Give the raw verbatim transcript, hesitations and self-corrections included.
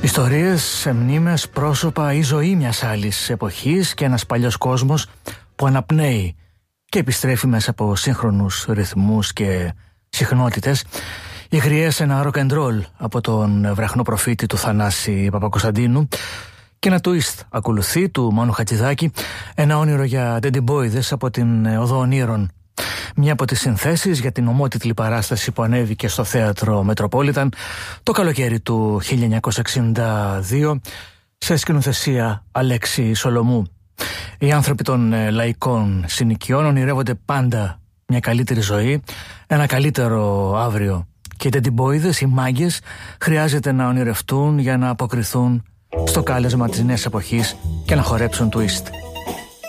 Ιστορίες, μνήμες, πρόσωπα ή ζωή μιας άλλης εποχής και ένας παλιός κόσμος που αναπνέει και επιστρέφει μέσα από σύγχρονους ρυθμούς και συχνότητες. Οι γριές ένα rock and roll από τον βραχνό προφήτη του Θανάση Παπακοσταντίνου και ένα twist ακολουθεί του Μάνου Χατζηδάκη, ένα όνειρο για ντεντιμπόιδες από την Οδό Ονείρων. Μια από τις συνθέσεις για την ομότιτλη παράσταση που ανέβηκε στο θέατρο Μετροπόλιταν το καλοκαίρι του χίλια εννιακόσια εξήντα δύο σε σκηνοθεσία Αλέξη Σολομού. Οι άνθρωποι των λαϊκών συνοικιών ονειρεύονται πάντα μια καλύτερη ζωή, ένα καλύτερο αύριο. Και οι ντεντιμπόιδες, οι μάγκες, χρειάζεται να ονειρευτούν για να αποκριθούν στο κάλεσμα της νέας εποχής και να χορέψουν twist.